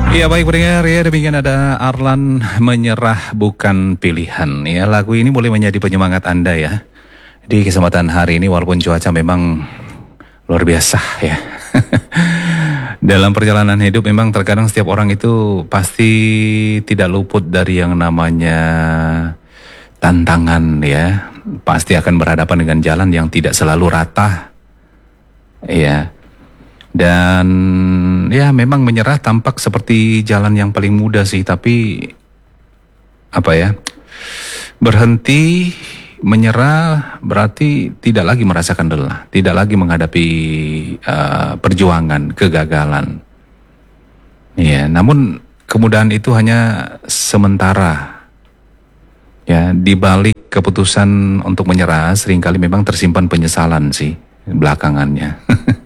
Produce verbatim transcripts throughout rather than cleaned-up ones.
Iya baik pendengar ya, demikian ada Arlan Menyerah Bukan Pilihan ya. Lagu ini boleh menjadi penyemangat Anda ya di kesempatan hari ini walaupun cuaca memang luar biasa ya. Dalam perjalanan hidup memang terkadang setiap orang itu pasti tidak luput dari yang namanya tantangan ya. Pasti akan berhadapan dengan jalan yang tidak selalu rata ya. Dan ya memang menyerah tampak seperti jalan yang paling mudah sih, tapi apa ya, berhenti menyerah berarti tidak lagi merasakan lelah, tidak lagi menghadapi uh, perjuangan, kegagalan. Ya, namun kemudahan itu hanya sementara. Ya, di balik keputusan untuk menyerah seringkali memang tersimpan penyesalan sih belakangannya.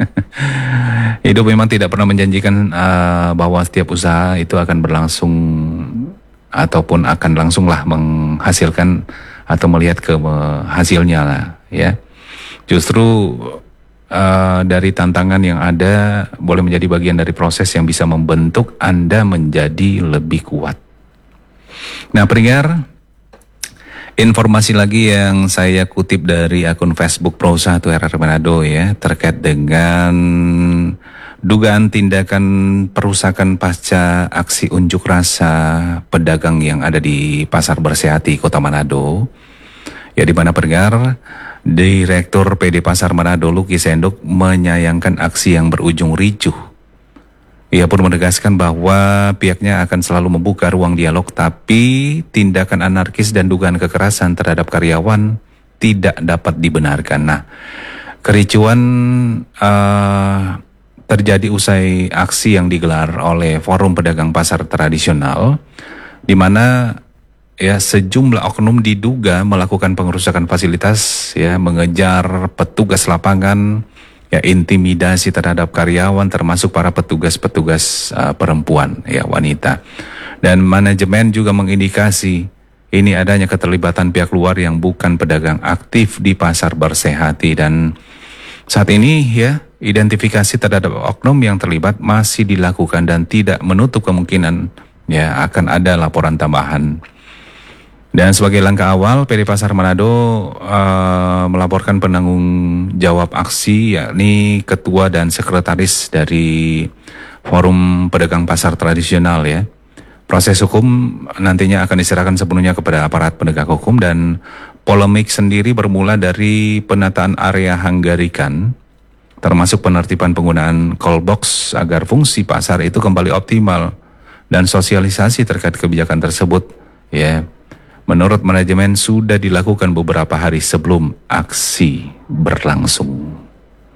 Hidup memang tidak pernah menjanjikan uh, bahwa setiap usaha itu akan berlangsung ataupun akan langsunglah menghasilkan atau melihat ke uh, hasilnya lah ya. Justru uh, dari tantangan yang ada boleh menjadi bagian dari proses yang bisa membentuk Anda menjadi lebih kuat. Nah, pendengar, informasi lagi yang saya kutip dari akun Facebook Prosa atau R R Manado ya, terkait dengan dugaan tindakan perusakan pasca aksi unjuk rasa pedagang yang ada di Pasar Bersehati, Kota Manado. Ya, di mana pendengar, Direktur P D Pasar Manado Luki Senduk menyayangkan aksi yang berujung ricuh. Ia pun menegaskan bahwa pihaknya akan selalu membuka ruang dialog, tapi tindakan anarkis dan dugaan kekerasan terhadap karyawan tidak dapat dibenarkan. Nah, kericuan uh, terjadi usai aksi yang digelar oleh Forum Pedagang Pasar Tradisional, di mana ya sejumlah oknum diduga melakukan pengerusakan fasilitas, ya mengejar petugas lapangan, ya intimidasi terhadap karyawan termasuk para petugas-petugas uh, perempuan, ya wanita. Dan manajemen juga mengindikasi ini adanya keterlibatan pihak luar yang bukan pedagang aktif di Pasar Bersehati. Dan saat ini ya identifikasi terhadap oknum yang terlibat masih dilakukan dan tidak menutup kemungkinan ya akan ada laporan tambahan. Dan sebagai langkah awal, P D Pasar Manado uh, melaporkan penanggung jawab aksi, yakni Ketua dan Sekretaris dari Forum Pedagang Pasar Tradisional ya. Proses hukum nantinya akan diserahkan sepenuhnya kepada aparat penegak hukum, dan polemik sendiri bermula dari penataan area Hanggarikan, termasuk penertiban penggunaan call box agar fungsi pasar itu kembali optimal, dan sosialisasi terkait kebijakan tersebut ya. Menurut manajemen sudah dilakukan beberapa hari sebelum aksi berlangsung.